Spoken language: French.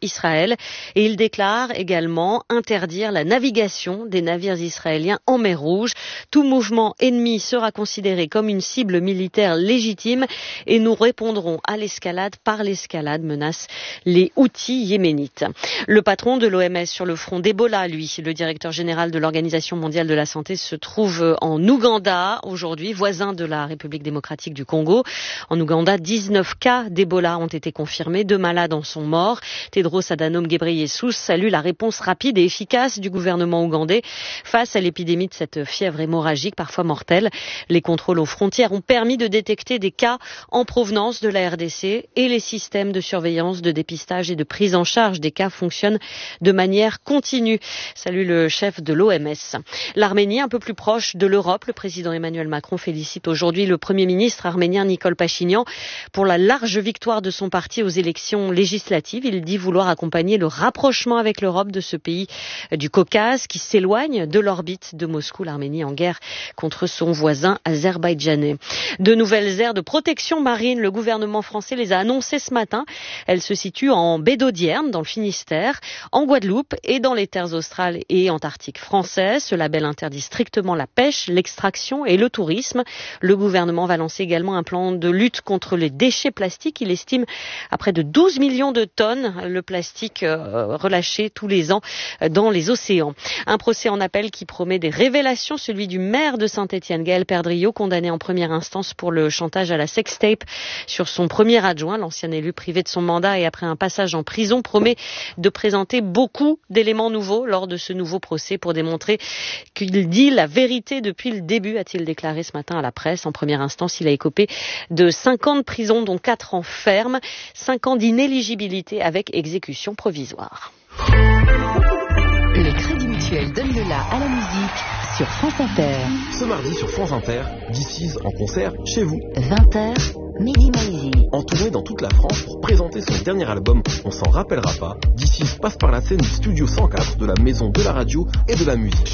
Israël. Et il déclare également interdire la navigation des navires israéliens en mer Rouge. Tout mouvement ennemi sera considéré comme une cible militaire légitime et nous répondrons à l'escalade par l'escalade, menacent les Houthis yéménites. Le patron de l'OMS sur le front d'Ebola, lui, le directeur général de l'Organisation mondiale de la santé, se trouve en Ouganda aujourd'hui, voisin de la République démocratique du Congo. En Ouganda, 19 cas d'Ebola ont été confirmés, 2 malades en sont morts. Tedros Adhanom Ghebreyesus salue la réponse rapide et efficace du gouvernement ougandais face à l'épidémie de cette fièvre hémorragique, parfois mortelle. Les contrôles aux frontières ont permis de détecter des cas en provenance de la RDC et les systèmes de surveillance, de dépistage et de prise en charge des cas fonctionnent de manière continue. Salue le chef de l'OMS. L'Arménie, un peu plus proche de l'Europe, le président Emmanuel Macron félicite aujourd'hui le Premier ministre arménien Nikol Pachinian pour la large victoire de son parti aux élections législatives. Il dit vouloir accompagner le rapprochement avec l'Europe de ce pays du Caucase qui s'éloigne de l'orbite de Moscou. L'Arménie en guerre contre son voisin azerbaïdjanais. De nouvelles aires de protection marine, le gouvernement français les a annoncées ce matin. Elles se situent en baie d'Audierne, dans le Finistère, en Guadeloupe et dans les terres australes et antarctiques françaises. Ce label interdit strictement la pêche, l'extraction et le tourisme. Le gouvernement va lancer également un plan de lutte contre les déchets plastiques. Il estime à près de 12 millions de tonnes le plastique relâché tous les ans dans les océans. Un procès en appel qui promet des révélations, celui du maire de Saint-Étienne, Gaël Perdriau, condamné en première instance pour le chantage à la sextape sur son premier adjoint. L'ancien élu privé de son mandat et après un passage en prison promet de présenter beaucoup d'éléments nouveaux lors de ce nouveau procès pour démontrer qu'il dit la vérité depuis le début, a-t-il déclaré ce matin à la presse. En première instance, il a écopé de 5 ans de prison, dont 4 ans ferme, 5 ans d'inéligibilité avec exécution provisoire. Le Crédit Mutuel donne le la à la musique sur France Inter. Ce mardi sur France Inter, DC's en concert chez vous. 20h, Mehdi Maizi. En tournée dans toute la France pour présenter son dernier album, on s'en rappellera pas. DC's passe par la scène du Studio 104 de la Maison de la Radio et de la Musique.